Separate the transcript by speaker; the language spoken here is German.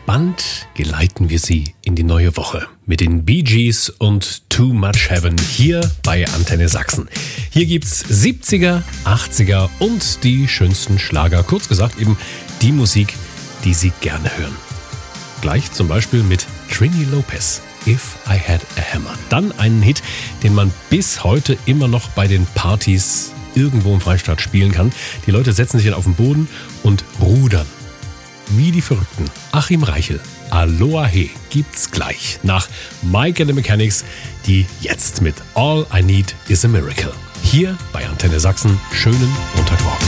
Speaker 1: Entspannt geleiten wir Sie in die neue Woche mit den Bee Gees und Too Much Heaven hier bei Antenne Sachsen. Hier gibt's 70er, 80er und die schönsten Schlager. Kurz gesagt eben die Musik, die Sie gerne hören. Gleich zum Beispiel mit Trini Lopez, If I Had a Hammer. Dann einen Hit, den man bis heute immer noch bei den Partys irgendwo im Freistaat spielen kann. Die Leute setzen sich dann auf den Boden und rudern. Wie die Verrückten. Achim Reichel, Aloha He gibt's gleich nach Mike and the Mechanics, die jetzt mit All I Need Is a Miracle. Hier bei Antenne Sachsen, schönen Montagmorgen.